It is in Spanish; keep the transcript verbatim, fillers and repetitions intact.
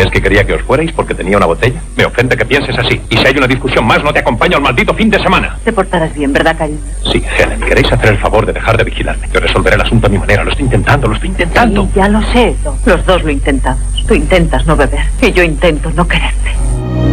¿Crees que quería que os fuerais porque tenía una botella? Me ofende que pienses así. Y si hay una discusión más, no te acompaño al maldito fin de semana. Te portarás bien, ¿verdad, cariño? Sí, Helen, ¿queréis hacer el favor de dejar de vigilarme? Yo resolveré el asunto a mi manera. Lo estoy intentando, lo estoy intentando. Sí, ya lo sé. Los dos lo intentamos. Tú intentas no beber y yo intento no quererte.